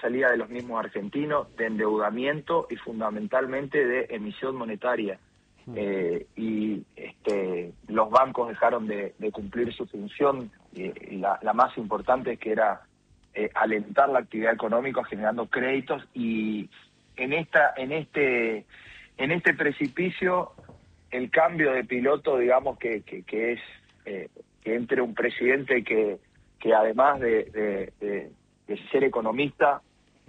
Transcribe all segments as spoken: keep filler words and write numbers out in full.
salida de los mismos argentinos, de endeudamiento y fundamentalmente de emisión monetaria. Eh, y este, los bancos dejaron de, de cumplir su función, eh, y la, la más importante, que era eh, alentar la actividad económica generando créditos, y en esta en este en este precipicio el cambio de piloto, digamos que, que, que es eh, que entre un presidente que, que además de, de, de, de ser economista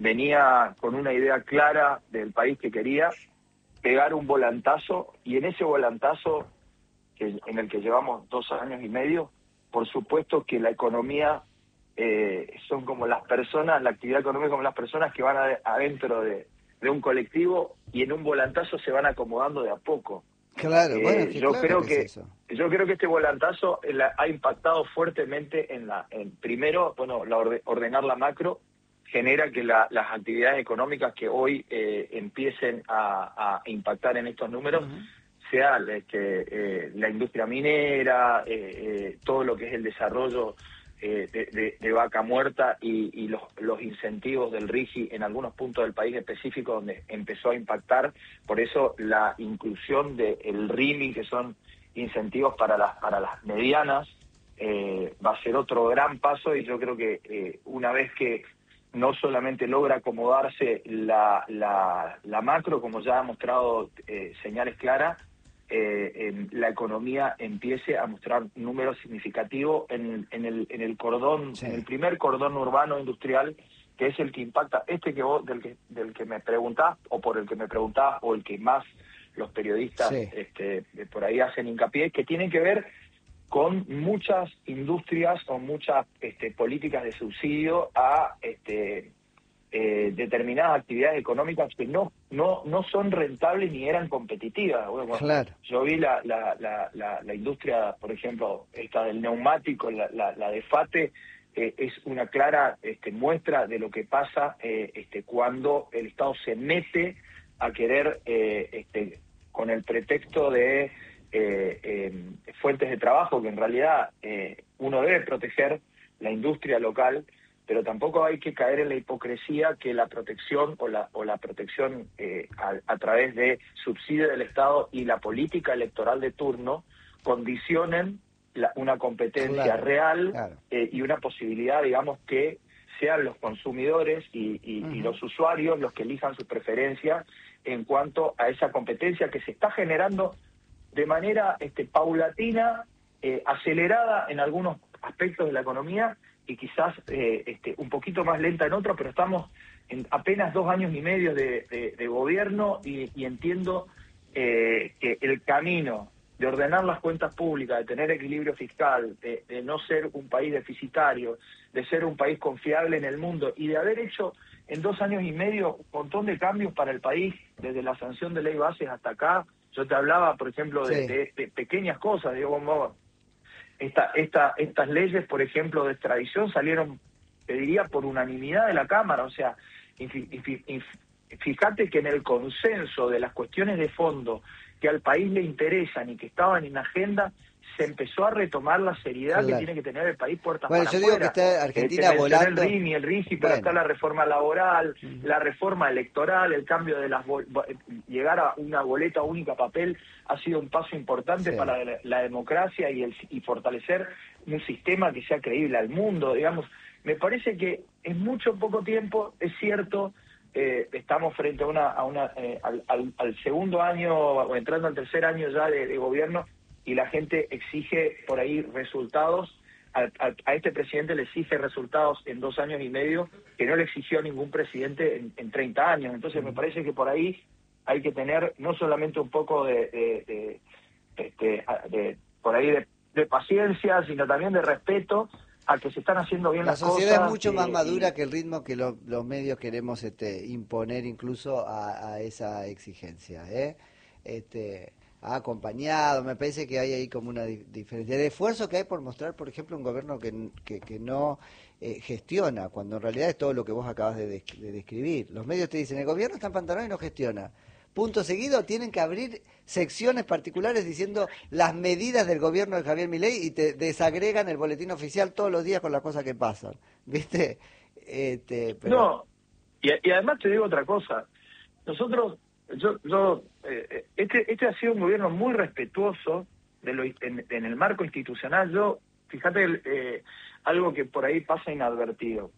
venía con una idea clara del país que quería, pegar un volantazo, y en ese volantazo que, en el que llevamos dos años y medio, por supuesto que la economía eh, son como las personas, la actividad económica como las personas que van a, adentro de, de un colectivo y en un volantazo se van acomodando de a poco. Claro, Eh, bueno, que yo claro creo que que es eso. yo creo que este volantazo eh, la, ha impactado fuertemente en la, en, primero, bueno, la orde, ordenar la macro genera que la, las actividades económicas que hoy eh, empiecen a, a impactar en estos números, uh-huh, sea este, eh, la industria minera, eh, eh, todo lo que es el desarrollo eh, de, de, de vaca muerta y, y los, los incentivos del RIGI en algunos puntos del país específicos donde empezó a impactar. Por eso la inclusión del RIMI, que son incentivos para las, para las medianas, eh, va a ser otro gran paso, y yo creo que eh, una vez que no solamente logra acomodarse la, la, la macro, como ya ha mostrado eh, señales claras, eh, en la economía empiece a mostrar números significativos en, en, el, en el cordón, sí, en el primer cordón urbano industrial, que es el que impacta, este que vos, del que, del que me preguntás, o por el que me preguntás, o el que más los periodistas sí, este, por ahí hacen hincapié, que tienen que ver con muchas industrias o muchas este, políticas de subsidio a este, eh, determinadas actividades económicas que no no no son rentables ni eran competitivas. Bueno, claro. Yo vi la, la, la, la, la industria, por ejemplo, esta del neumático, la, la, la de FATE, eh, es una clara este, muestra de lo que pasa eh, este, cuando el Estado se mete a querer, eh, este, con el pretexto de Eh, eh, fuentes de trabajo, que en realidad eh, uno debe proteger la industria local, pero tampoco hay que caer en la hipocresía que la protección o la o la protección eh, a, a través de subsidio del Estado y la política electoral de turno condicionen la, una competencia claro, real claro. Eh, y una posibilidad, digamos, que sean los consumidores y, y, uh-huh, y los usuarios los que elijan sus preferencias en cuanto a esa competencia que se está generando de manera este, paulatina, eh, acelerada en algunos aspectos de la economía y quizás eh, este, un poquito más lenta en otros, pero estamos en apenas dos años y medio de, de, de gobierno y, y entiendo eh, que el camino de ordenar las cuentas públicas, de tener equilibrio fiscal, de, de no ser un país deficitario, de ser un país confiable en el mundo y de haber hecho en dos años y medio un montón de cambios para el país, desde la sanción de ley bases hasta acá. Yo te hablaba, por ejemplo, de, sí, de, de pequeñas cosas, digo, como esta, esta, estas leyes, por ejemplo, de extradición salieron, te diría, por unanimidad de la Cámara. O sea, fíjate que en el consenso de las cuestiones de fondo que al país le interesan y que estaban en agenda, se empezó a retomar la seriedad claro. que tiene que tener el país puertas bueno, para yo afuera. Digo que está Argentina eh, volando. El RIMI, el RIGI, pero bueno. Está la reforma laboral, uh-huh, la reforma electoral, el cambio de las... Llegar a una boleta única papel ha sido un paso importante sí. para la, la democracia y, el, y fortalecer un sistema que sea creíble al mundo, digamos. Me parece que en mucho poco tiempo, es cierto, eh, estamos frente a una, a una eh, al, al, al segundo año, o entrando al tercer año ya de, de gobierno, y la gente exige por ahí resultados. A, a, a este presidente le exige resultados en dos años y medio que no le exigió a ningún presidente en, en treinta años. Entonces me parece que por ahí hay que tener no solamente un poco de, de, de, de, de, de por ahí de, de paciencia, sino también de respeto a que se están haciendo bien la las cosas. La sociedad es mucho y, más madura y... que el ritmo que lo, los medios queremos este, imponer incluso a, a esa exigencia, ¿eh? Este... ha acompañado, me parece que hay ahí como una di- diferencia. El esfuerzo que hay por mostrar, por ejemplo, un gobierno que, que, que no eh, gestiona, cuando en realidad es todo lo que vos acabas de, de, de describir. Los medios te dicen, el gobierno está empantanado y no gestiona. Punto seguido, tienen que abrir secciones particulares diciendo las medidas del gobierno de Javier Milei y te desagregan el boletín oficial todos los días con las cosas que pasan. ¿Viste? Este, pero... No. Y, y además te digo otra cosa, nosotros, yo, yo eh, este, este ha sido un gobierno muy respetuoso de lo, en, en el marco institucional. Yo, fíjate, eh, algo que por ahí pasa inadvertido.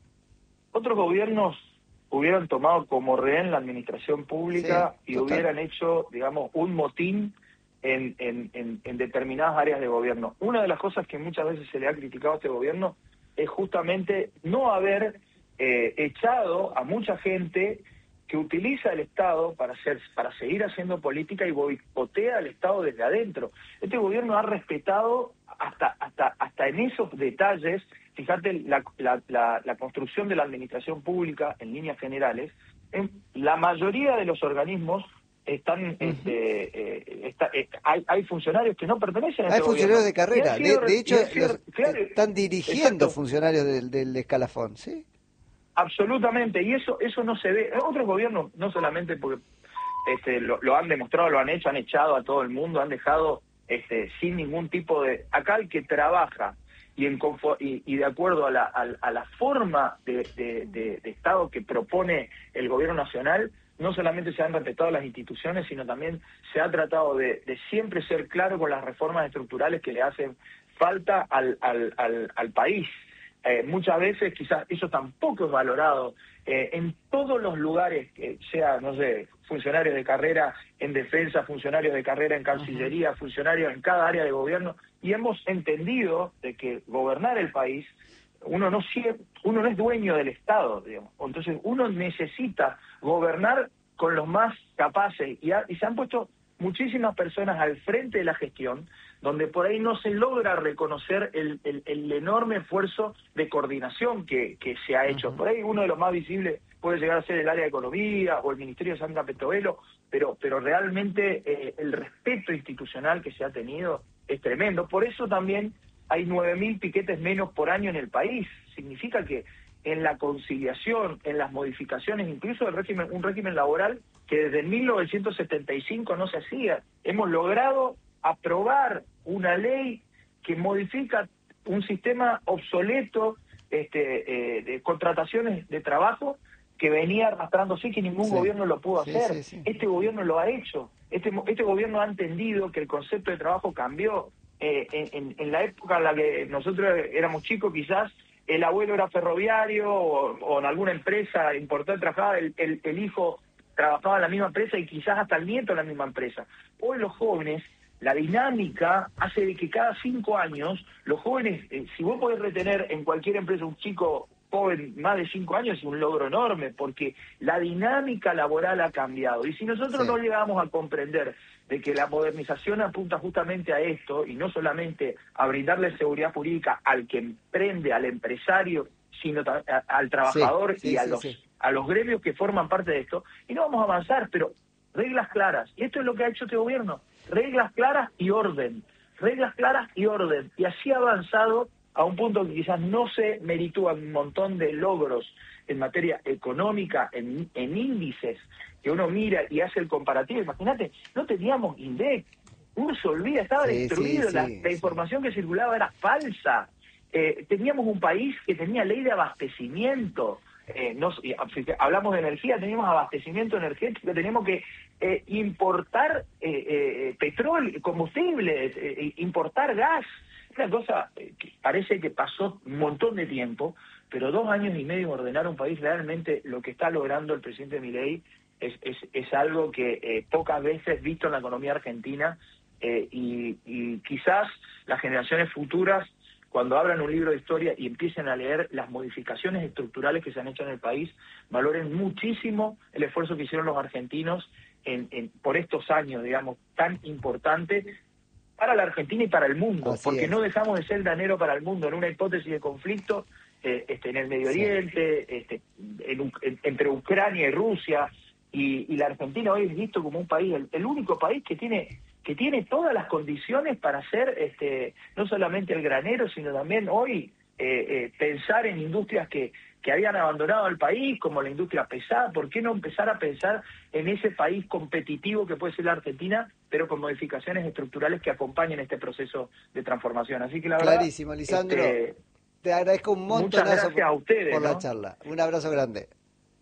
Otros gobiernos hubieran tomado como rehén la administración pública sí, y total. hubieran hecho, digamos, un motín en, en, en, en determinadas áreas de gobierno. Una de las cosas que muchas veces se le ha criticado a este gobierno es justamente no haber eh, echado a mucha gente que utiliza el Estado para hacer, para seguir haciendo política y boicotea al Estado desde adentro. Este gobierno ha respetado hasta hasta hasta en esos detalles. Fíjate, la, la, la, la construcción de la administración pública en líneas generales, en la mayoría de los organismos están, uh-huh. este, eh, está, eh, hay, hay funcionarios que no pertenecen a hay este funcionarios gobierno. de carrera, de, de hecho sido, los, claro, están dirigiendo exacto. funcionarios del, del escalafón, ¿sí? Absolutamente, y eso eso no se ve. Otros gobiernos, no solamente porque este, lo, lo han demostrado, lo han hecho, han echado a todo el mundo, han dejado este, sin ningún tipo de... Acá el que trabaja y, en confo y, y de acuerdo a la, a, a la forma de, de, de, de Estado que propone el gobierno nacional, no solamente se han respetado las instituciones, sino también se ha tratado de, de siempre ser claro con las reformas estructurales que le hacen falta al, al, al, al país. Eh, muchas veces quizás eso tampoco es valorado. Eh, en todos los lugares, que sea, no sé, funcionarios de carrera en defensa, funcionarios de carrera en Cancillería, uh-huh. funcionarios en cada área de gobierno, y hemos entendido de que gobernar el país, uno no uno no es dueño del Estado, digamos. Entonces uno necesita gobernar con los más capaces, y, ha, y se han puesto muchísimas personas al frente de la gestión, donde por ahí no se logra reconocer el, el, el enorme esfuerzo de coordinación que, que se ha hecho. Uh-huh. Por ahí uno de los más visibles puede llegar a ser el área de Economía o el Ministerio de Sandra Petovelo, pero, pero realmente eh, el respeto institucional que se ha tenido es tremendo. Por eso también hay nueve mil piquetes menos por año en el país. Significa que en la conciliación, en las modificaciones, incluso del régimen, un régimen laboral que desde mil novecientos setenta y cinco no se hacía, hemos logrado aprobar una ley que modifica un sistema obsoleto este, eh, de contrataciones de trabajo que venía arrastrándose y que ningún sí, gobierno lo pudo sí, hacer. Sí, sí. Este gobierno lo ha hecho. Este, este gobierno ha entendido que el concepto de trabajo cambió. Eh, en, en la época en la que nosotros éramos chicos, quizás el abuelo era ferroviario o, o en alguna empresa importante trabajaba, el, el, el hijo trabajaba en la misma empresa y quizás hasta el nieto en la misma empresa. Hoy los jóvenes, la dinámica hace de que cada cinco años los jóvenes, eh, si vos podés retener en cualquier empresa un chico joven más de cinco años, es un logro enorme, porque la dinámica laboral ha cambiado. Y si nosotros sí. no llegamos a comprender de que la modernización apunta justamente a esto, y no solamente a brindarle seguridad jurídica al que emprende, al empresario, sino a, a, al trabajador sí, sí, y a sí, los sí. a los gremios que forman parte de esto, y no vamos a avanzar, pero reglas claras. Y esto es lo que ha hecho este gobierno, reglas claras y orden, reglas claras y orden, y así ha avanzado a un punto que quizás no se meritúan un montón de logros en materia económica, en, en índices, que uno mira y hace el comparativo. Imagínate, no teníamos INDEC, uno se olvida, estaba sí, destruido, sí, la, sí, la información sí. que circulaba era falsa. Eh, teníamos un país que tenía ley de abastecimiento, eh, no, hablamos de energía, teníamos abastecimiento energético, teníamos que eh, importar eh, eh, petróleo, combustibles, eh, importar gas. Una cosa que parece que pasó un montón de tiempo, pero dos años y medio ordenar un país, realmente lo que está logrando el presidente Milei es, es, es algo que eh, pocas veces visto en la economía argentina, eh, y, y quizás las generaciones futuras, cuando abran un libro de historia y empiecen a leer las modificaciones estructurales que se han hecho en el país, valoren muchísimo el esfuerzo que hicieron los argentinos en, en, por estos años, digamos, tan importantes para la Argentina y para el mundo, Así porque es. no dejamos de ser granero para el mundo en una hipótesis de conflicto eh, este, en el Medio sí. Oriente, este, en, en, entre Ucrania y Rusia, y, y la Argentina hoy es visto como un país, el, el único país que tiene que tiene todas las condiciones para ser este, no solamente el granero, sino también hoy eh, eh, pensar en industrias que, que habían abandonado el país, como la industria pesada. ¿Por qué no empezar a pensar en ese país competitivo que puede ser la Argentina, pero con modificaciones estructurales que acompañen este proceso de transformación? Así que la Clarísimo, verdad, Lisandro. Este, te agradezco un montonazo por, a ustedes, por ¿no? la charla. Un abrazo grande.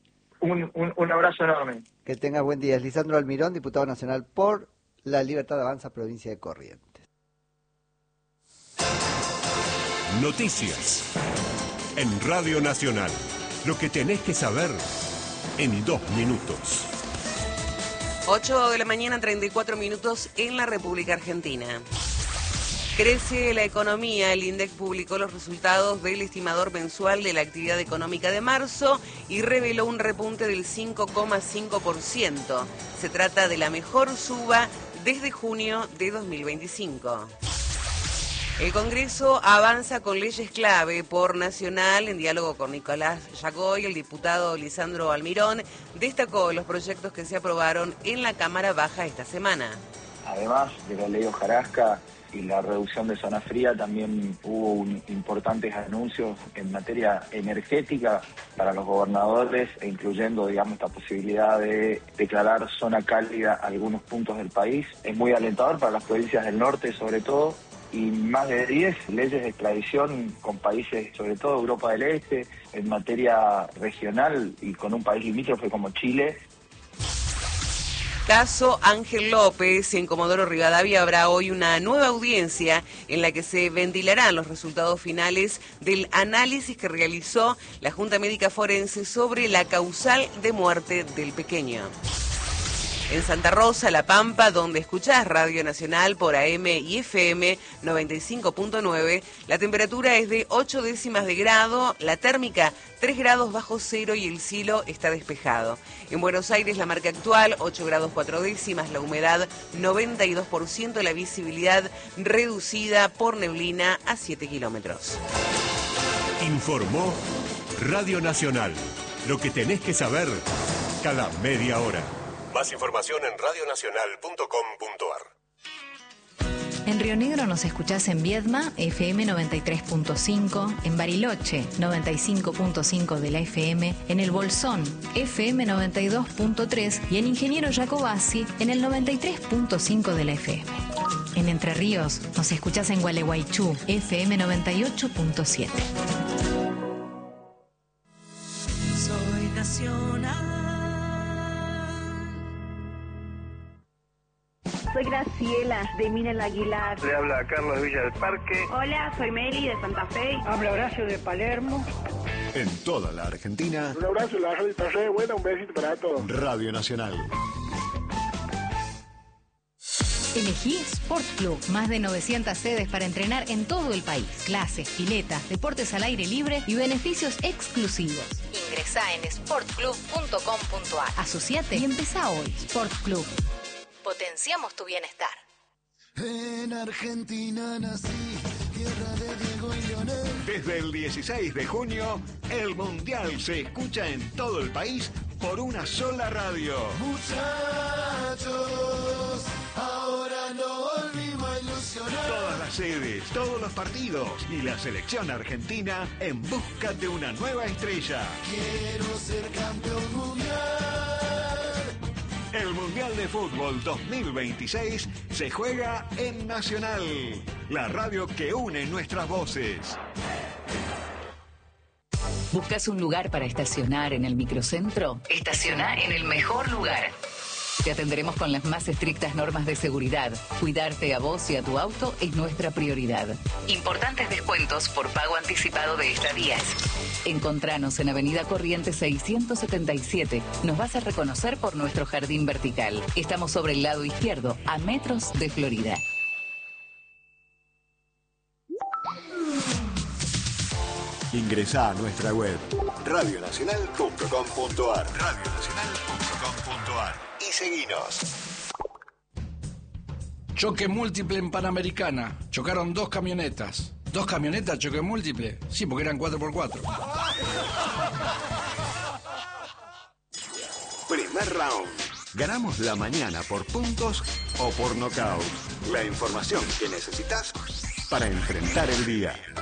Un, un, un abrazo enorme. Que tengas buen día. Es Lisandro Almirón, diputado nacional por La Libertad Avanza, provincia de Corrientes. Noticias en Radio Nacional. Lo que tenés que saber en dos minutos. ocho de la mañana, treinta y cuatro minutos en la República Argentina. Crece la economía. El INDEC publicó los resultados del estimador mensual de la actividad económica de marzo y reveló un repunte del cinco coma cinco por ciento. Se trata de la mejor suba desde junio de dos mil veinticinco. El Congreso avanza con leyes clave por Nacional. En diálogo con Nicolás Yagoy, el diputado Lisandro Almirón destacó los proyectos que se aprobaron en la Cámara Baja esta semana. Además de la ley Hojarasca y la reducción de zona fría, también hubo un, importantes anuncios en materia energética para los gobernadores, e incluyendo, digamos, esta posibilidad de declarar zona cálida algunos puntos del país. Es muy alentador para las provincias del norte, sobre todo, y más de diez leyes de extradición con países, sobre todo Europa del Este, en materia regional y con un país limítrofe como Chile. Caso Ángel López. En Comodoro Rivadavia habrá hoy una nueva audiencia en la que se ventilarán los resultados finales del análisis que realizó la Junta Médica Forense sobre la causal de muerte del pequeño. En Santa Rosa, La Pampa, donde escuchás Radio Nacional por A M y F M noventa y cinco punto nueve, la temperatura es de ocho décimas de grado, la térmica tres grados bajo cero y el cielo está despejado. En Buenos Aires, la marca actual, ocho grados cuatro décimas, la humedad noventa y dos por ciento, la visibilidad reducida por neblina a siete kilómetros. Informó Radio Nacional. Lo que tenés que saber cada media hora. Más información en radio nacional punto com punto ar. En Río Negro nos escuchás en Viedma, F M noventa y tres punto cinco, en Bariloche, noventa y cinco punto cinco de la F M, en El Bolsón, F M noventa y dos punto tres y en Ingeniero Jacobasi, en el noventa y tres punto cinco de la F M. En Entre Ríos nos escuchás en Gualeguaychú, F M noventa y ocho punto siete. Soy nacional. Soy Graciela, de Mina el Aguilar. Le habla Carlos de Villa del Parque. Hola, soy Meli, de Santa Fe. Habla Horacio, de Palermo. En toda la Argentina. Un abrazo, la radio está re buena, un besito para todos. Radio Nacional. Elegí Sport Club. Más de novecientas sedes para entrenar en todo el país. Clases, piletas, deportes al aire libre y beneficios exclusivos. Ingresá en sport club punto com punto ar. Asociate y empezá hoy. Sport Club. Potenciamos tu bienestar. En Argentina nací, tierra de Diego y Leonel. Desde el dieciséis de junio, el Mundial se escucha en todo el país por una sola radio. Muchachos, ahora no volvimos a ilusionar. Todas las sedes, todos los partidos y la selección argentina en busca de una nueva estrella. Quiero ser campeón mundial. El Mundial de Fútbol dos mil veintiséis se juega en Nacional, la radio que une nuestras voces. ¿Buscas un lugar para estacionar en el microcentro? Estaciona en el mejor lugar. Te atenderemos con las más estrictas normas de seguridad. Cuidarte a vos y a tu auto es nuestra prioridad. Importantes descuentos por pago anticipado de estadías. Encontranos en Avenida Corrientes seiscientos setenta y siete. Nos vas a reconocer por nuestro jardín vertical. Estamos sobre el lado izquierdo, a metros de Florida. Ingresá a nuestra web radio nacional punto com punto ar. radio nacional punto com punto ar y seguinos. Choque múltiple en Panamericana. Chocaron dos camionetas. ¿Dos camionetas, choque múltiple? Sí, porque eran cuatro por cuatro. Primer round. Ganamos la mañana por puntos o por nocaut. La información que necesitas para enfrentar el día.